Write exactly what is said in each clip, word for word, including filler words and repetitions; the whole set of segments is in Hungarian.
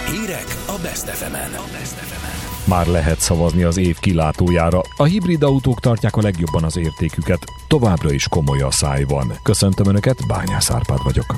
Hírek a Best ef emen. Már lehet szavazni az év kilátójára. A hibrid autók tartják a legjobban az értéküket. Továbbra is komoly a száj van. Köszöntöm Önöket, Bányász Árpád vagyok.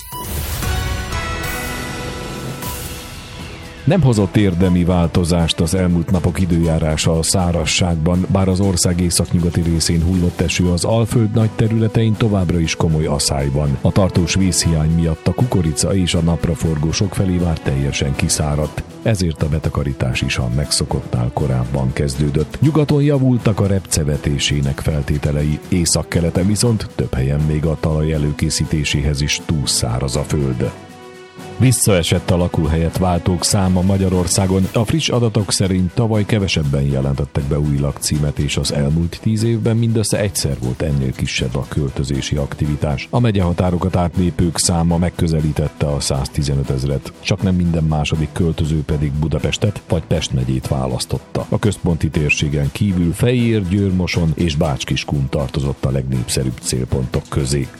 Nem hozott érdemi változást az elmúlt napok időjárása a szárazságban, bár az ország északnyugati részén hullott eső, az Alföld nagy területein továbbra is komoly aszály van. A tartós vízhiány miatt a kukorica és a napraforgó sokfelé már teljesen kiszáradt, ezért a betakarítás is a megszokottnál korábban kezdődött. Nyugaton javultak a repcevetésének feltételei, északkeleten viszont több helyen még a talaj előkészítéséhez is túl száraz a föld. Visszaesett a lakóhelyet váltók száma Magyarországon. A friss adatok szerint tavaly kevesebben jelentettek be új lakcímet, és az elmúlt tíz évben mindössze egyszer volt ennél kisebb a költözési aktivitás. A megyehatárokat átlépők száma megközelítette a száztizenöt ezret. Csak nem minden második költöző pedig Budapestet vagy Pest megyét választotta. A központi térségen kívül Fejér, Győr-Moson és Bács-Kiskun tartozott a legnépszerűbb célpontok közé.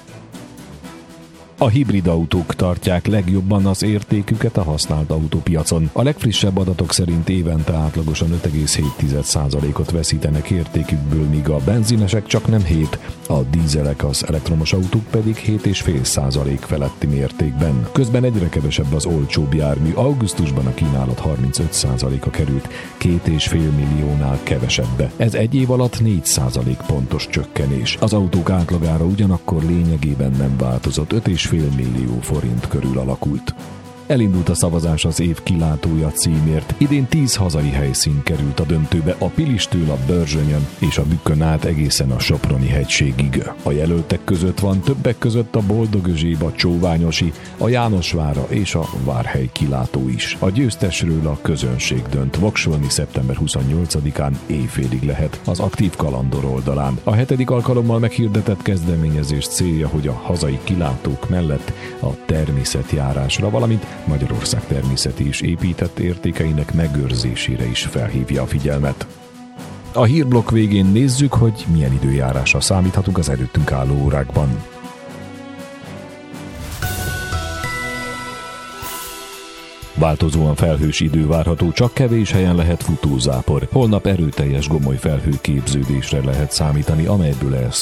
A hibrid autók tartják legjobban az értéküket a használt autópiacon. A legfrissebb adatok szerint évente átlagosan öt egész hét százalékot veszítenek értékükből, míg a benzinesek csak nem hét, a dízelek, az elektromos autók pedig hét egész öt százalék feletti mértékben. Közben egyre kevesebb az olcsóbb jármű. Augusztusban a kínálat harmincöt százaléka került, két egész öt milliónál kevesebbe. Ez egy év alatt négy százalék pontos csökkenés. Az autók átlagára ugyanakkor lényegében nem változott, öt egész öt millió forint körül alakult. Elindult a szavazás az év kilátója címért. Idén tíz hazai helyszín került a döntőbe, a Pilistől a Börzsönyön és a Bükkön át egészen a Soproni hegységig. A jelöltek között van többek között a Boldogözséb, a Csóványosi, a Jánosvára és a Várhely kilátó is. A győztesről a közönség dönt. Voksolni szeptember huszonnyolcadikán éjfélig lehet az Aktív Kalandor oldalán. A hetedik alkalommal meghirdetett kezdeményezés célja, hogy a hazai kilátók mellett a természetjárásra, valamint Magyarország természeti és épített értékeinek megőrzésére is felhívja a figyelmet. A hírblokk végén nézzük, hogy milyen időjárásra számíthatunk az előttünk álló órákban. Változóan felhős idő várható, csak kevés helyen lehet futózápor. Holnap erőteljes gomoly felhőképződésre lehet számítani, amelyből elszakad